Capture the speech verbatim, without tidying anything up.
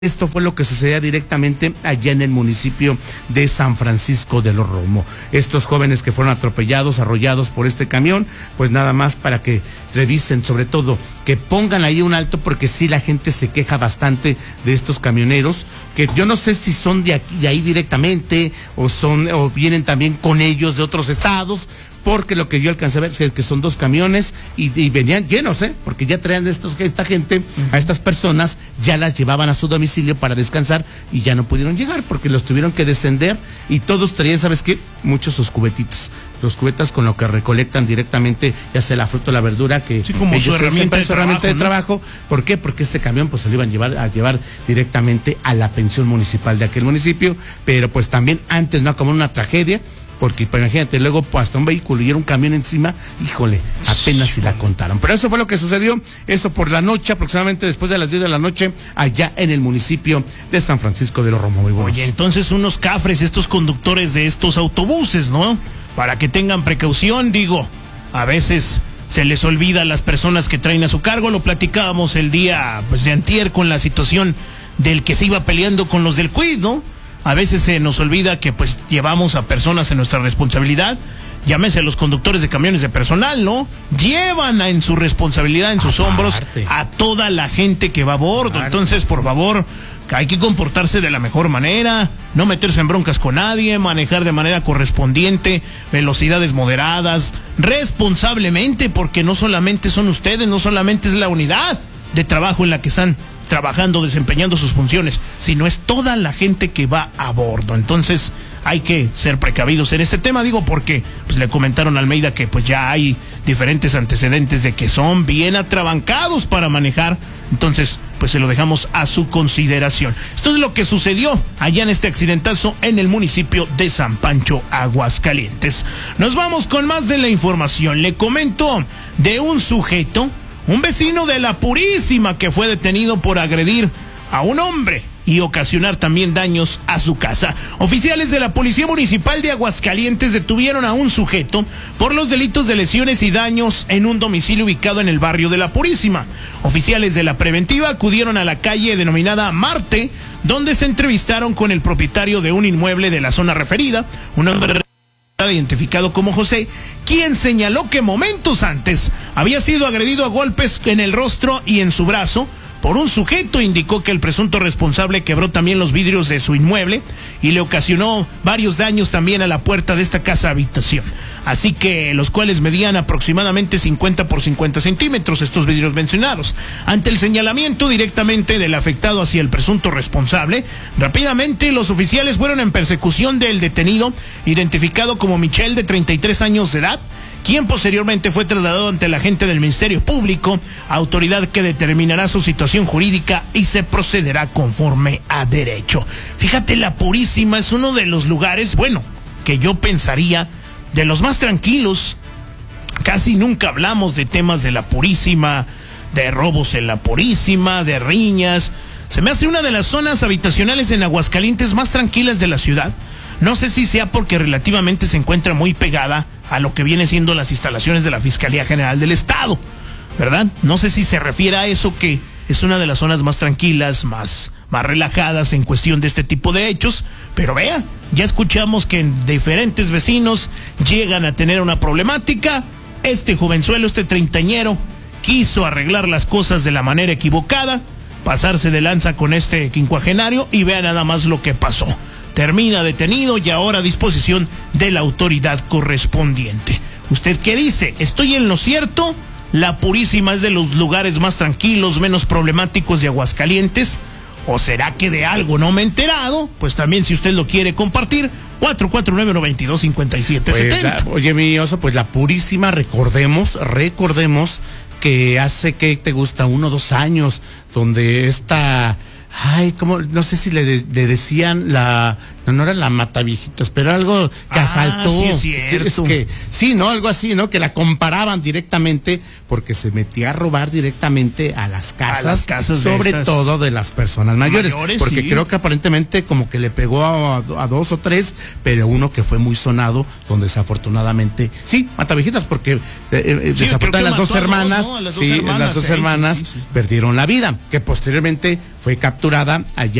Esto fue lo que sucedía directamente allá en el municipio de San Francisco de los Romo. Estos jóvenes que fueron atropellados, arrollados por este camión, pues nada más para que revisen, sobre todo, que pongan ahí un alto, porque sí la gente se queja bastante de estos camioneros, que yo no sé si son de aquí, de ahí directamente, o son, o vienen también con ellos de otros estados, porque lo que yo alcancé a ver es que son dos camiones y, y venían llenos, ¿eh? Porque ya traían estos, esta gente, uh-huh. a estas personas, ya las llevaban a su domicilio para descansar y ya no pudieron llegar porque los tuvieron que descender y todos traían, ¿sabes qué? Muchos sus cubetitas. Los cubetas con lo que recolectan directamente, ya sea la fruta o la verdura, que sí, como ellos su herramienta, de, su trabajo, herramienta de ¿no? trabajo. ¿Por qué? Porque este camión pues se lo iban a llevar, a llevar directamente a la pensión municipal de aquel municipio, pero pues también antes, ¿no? Como una tragedia. Porque pues, imagínate, luego pues, hasta un vehículo y era un camión encima, híjole, apenas si la contaron. Pero eso fue lo que sucedió, eso por la noche, aproximadamente después de las diez de la noche, allá en el municipio de San Francisco de los Romo. Oye, entonces unos cafres, estos conductores de estos autobuses, ¿no? Para que tengan precaución, digo, a veces se les olvida a las personas que traen a su cargo. Lo platicábamos el día pues, de antier con la situación del que se iba peleando con los del Cuid, ¿no? A veces se nos olvida que pues llevamos a personas en nuestra responsabilidad, llámese los conductores de camiones de personal, ¿no? Llevan a, en su responsabilidad, en sus Aparte. hombros, a toda la gente que va a bordo. Aparte. Entonces, por favor, hay que comportarse de la mejor manera, no meterse en broncas con nadie, manejar de manera correspondiente, velocidades moderadas, responsablemente, porque no solamente son ustedes, no solamente es la unidad de trabajo en la que están trabajando, desempeñando sus funciones, sino es toda la gente que va a bordo. Entonces hay que ser precavidos en este tema, digo, porque pues le comentaron a Almeida que pues ya hay diferentes antecedentes de que son bien atrabancados para manejar. Entonces pues se lo dejamos a su consideración. Esto es lo que sucedió allá en este accidentazo en el municipio de San Pancho, Aguascalientes. Nos vamos con más de la información. Le comento de un sujeto, un vecino de La Purísima, que fue detenido por agredir a un hombre y ocasionar también daños a su casa. Oficiales de la Policía Municipal de Aguascalientes detuvieron a un sujeto por los delitos de lesiones y daños en un domicilio ubicado en el barrio de La Purísima. Oficiales de la preventiva acudieron a la calle denominada Marte, donde se entrevistaron con el propietario de un inmueble de la zona referida, un hombre identificado como José, quien señaló que momentos antes había sido agredido a golpes en el rostro y en su brazo por un sujeto. Indicó que el presunto responsable quebró también los vidrios de su inmueble y le ocasionó varios daños también a la puerta de esta casa habitación, así que los cuales medían aproximadamente cincuenta por cincuenta centímetros estos vidrios mencionados. Ante el señalamiento directamente del afectado hacia el presunto responsable, rápidamente los oficiales fueron en persecución del detenido, identificado como Michel, de treinta y tres años de edad, quien posteriormente fue trasladado ante el agente del Ministerio Público, autoridad que determinará su situación jurídica y se procederá conforme a derecho. Fíjate, La Purísima es uno de los lugares, bueno, que yo pensaría de los más tranquilos. Casi nunca hablamos de temas de La Purísima, de robos en La Purísima, de riñas. Se me hace una de las zonas habitacionales en Aguascalientes más tranquilas de la ciudad. No sé si sea porque relativamente se encuentra muy pegada a lo que viene siendo las instalaciones de la Fiscalía General del Estado, ¿verdad? No sé si se refiere a eso, que es una de las zonas más tranquilas, más, más relajadas en cuestión de este tipo de hechos. Pero vea, ya escuchamos que diferentes vecinos llegan a tener una problemática. Este jovenzuelo, este treintañero, quiso arreglar las cosas de la manera equivocada, pasarse de lanza con este quincuagenario, y vea nada más lo que pasó. Termina detenido y ahora a disposición de la autoridad correspondiente. ¿Usted qué dice? ¿Estoy en lo cierto? ¿La Purísima es de los lugares más tranquilos, menos problemáticos de Aguascalientes? ¿O será que de algo no me he enterado? Pues también, si usted lo quiere compartir, cuatro cuatro nueve, nueve dos, cinco siete siete cero. Pues oye, mi oso, pues La Purísima, recordemos, recordemos que hace, que te gusta, uno o dos años, donde esta... Ay, como, no sé si le, de, le decían la, no, no era la Mataviejitas, pero algo que ah, asaltó. Sí, es cierto. Es que, sí, ¿no? Algo así, ¿no? Que la comparaban directamente porque se metía a robar directamente a las casas, a las casas sobre estas... todo de las personas mayores. mayores porque sí. Creo que aparentemente como que le pegó a, a dos o tres, pero uno que fue muy sonado, donde desafortunadamente, sí, Mataviejitas, porque eh, sí, desafortunadamente las dos hermanas, dos, ¿no? las dos sí, hermanas, las dos sí, hermanas sí, sí, sí. perdieron la vida, que posteriormente fue capturada allá